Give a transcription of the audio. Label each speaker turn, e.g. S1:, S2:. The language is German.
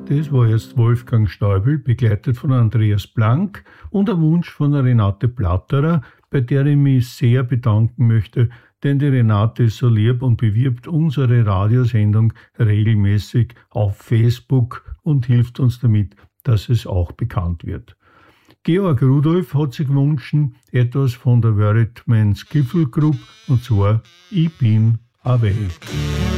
S1: Das war jetzt Wolfgang Stäubel, begleitet von Andreas Blank und ein Wunsch von Renate Platterer, bei der ich mich sehr bedanken möchte, denn die Renate ist so lieb und bewirbt unsere Radiosendung regelmäßig auf Facebook und hilft uns damit, dass es auch bekannt wird. Georg Rudolf hat sich gewünscht, etwas von der Veritman Skiffle Group, und zwar Ich bin away.